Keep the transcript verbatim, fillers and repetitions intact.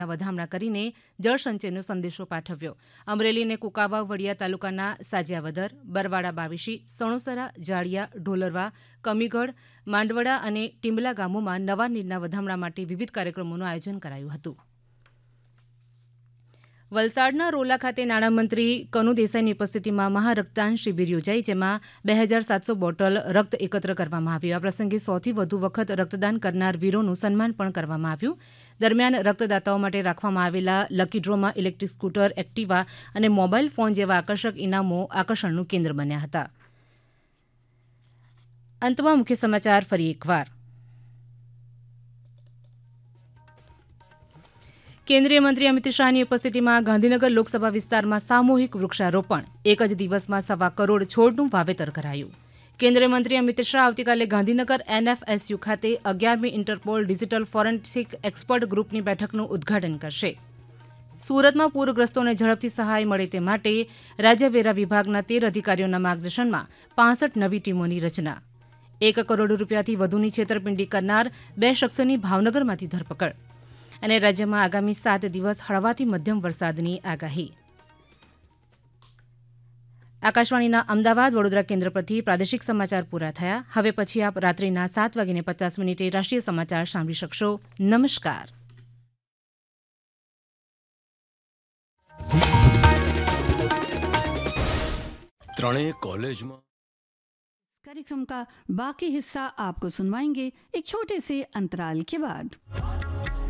વધામણા કરીને જળસંચયનો સંદેશો પાઠવ્યો. અમરેલી અને કુંકાવાવ વડિયા તાલુકાના સાજિયાવદર, બરવાડા બાવીશી, સણોસરા, જાળિયા, ઢોલરવા, કમીગઢ, માંડવડા અને ટીંબલા ગામોમાં નવા નીરના વધામણા માટે વિવિધ કાર્યક્રમોનું આયોજન કરાયું હતું. વલસાડના રોલા ખાતે નાણામંત્રી કનુ દેસાઈની ઉપસ્થિતિમાં મહારક્તદાન શિબિર યોજાઈ, જેમાં બે હજાર સાતસો બોટલ રક્ત એકત્ર કરવામાં આવ્યું. આ પ્રસંગે સૌથી વધુ વખત રક્તદાન કરનાર વીરોનું સન્માન પણ કરવામાં આવ્યું. દરમિયાન રક્તદાતાઓ માટે રાખવામાં આવેલા લકી ડ્રોમાં ઇલેક્ટ્રિક સ્કૂટર, એક્ટિવા અને મોબાઈલ ફોન જેવા આકર્ષક ઇનામો આકર્ષણનું કેન્દ્ર બન્યા હતા. અંતમાં મુખ્ય સમાચાર ફરી એકવાર. કેન્દ્રીય મંત્રી અમિત શાહની ઉપસ્થિતિમાં ગાંધીનગર લોકસભા વિસ્તારમાં સામૂહિક વૃક્ષારોપણ, એક જ દિવસમાં સવા કરોડ છોડનું વાવેતર કરાયું. કેન્દ્રીય મંત્રી અમિત શાહ આવતીકાલે ગાંધીનગર એનએફએસયુ ખાતે અગિયારમી ઇન્ટરપોલ ડિજિટલ ફોરેન્સિક એક્સપર્ટ ગ્રુપની બેઠકનું ઉદઘાટન કરશે. સુરતમાં પૂરગ્રસ્તોને ઝડપથી સહાય મળે તે માટે રાજ્ય વેરા વિભાગના તેર અધિકારીઓના માર્ગદર્શનમાં પાસઠ નવી ટીમોની રચના. એક કરોડ રૂપિયાથી વધુની છેતરપિંડી કરનાર બે શખ્સોની ભાવનગરમાંથી ધરપકડ. અને રાજ્યમાં આગામી સાત દિવસ હળવાથી મધ્યમ વરસાદની આગાહી. આકાશવાણીના અમદાવાદ વડોદરા કેન્દ્ર પરથી પ્રાદેશિક સમાચાર પૂરા થયા. હવે પછી આપ રાત્રિના સાત વાગીને પચાસ મિનિટે રાષ્ટ્રીય સમાચાર સાંભળી શકશો. નમસ્કાર. ત્રણેય कॉलेजમાં कार्यक्रम का बाकी हिस्सा आपको सुनवाएंगे एक छोटे से अंतराल के बाद.